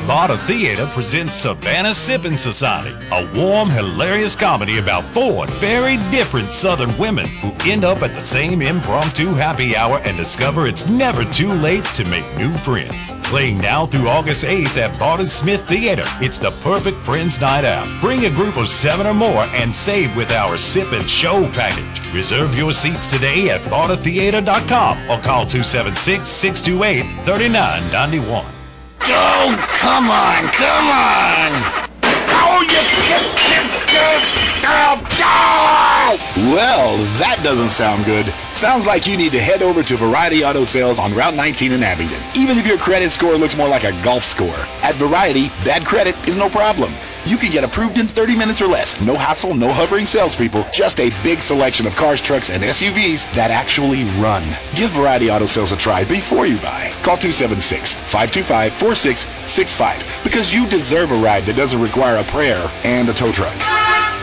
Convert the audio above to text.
Barter Theater presents Savannah Sippin' Society, a warm, hilarious comedy about four very different Southern women who end up at the same impromptu happy hour and discover it's never too late to make new friends. Playing now through August 8th at Barter Smith Theater, it's the perfect friends night out. Bring a group of 7 or more and save with our Sip and Show package. Reserve your seats today at bartertheater.com or call 276-628-3991. Oh, come on! Oh, well, that doesn't sound good. Sounds like you need to head over to Variety Auto Sales on Route 19 in Abingdon. Even if your credit score looks more like a golf score, at Variety, bad credit is no problem. You can get approved in 30 minutes or less. No hassle, no hovering salespeople, just a big selection of cars, trucks, and SUVs that actually run. Give Variety Auto Sales a try before you buy. Call 276-525-4665 because you deserve a ride that doesn't require a prayer and a tow truck.